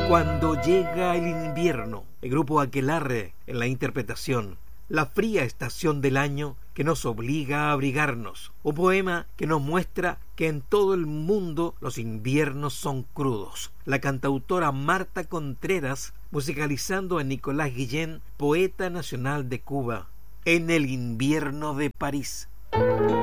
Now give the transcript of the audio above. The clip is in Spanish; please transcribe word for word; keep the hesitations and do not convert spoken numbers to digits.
Cuando llega el invierno, el grupo Aquelarre en la interpretación, la fría estación del año que nos obliga a abrigarnos. Un poema que nos muestra que en todo el mundo los inviernos son crudos. La cantautora Marta Contreras, musicalizando a Nicolás Guillén, poeta nacional de Cuba, en el invierno de París.